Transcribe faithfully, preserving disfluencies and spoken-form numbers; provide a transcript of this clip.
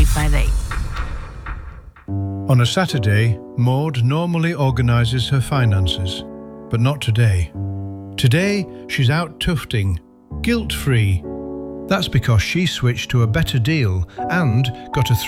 five eight. On a Saturday, Maud normally organises her finances, but not today. Today, she's out tufting, guilt-free. That's because she switched to a better deal and got a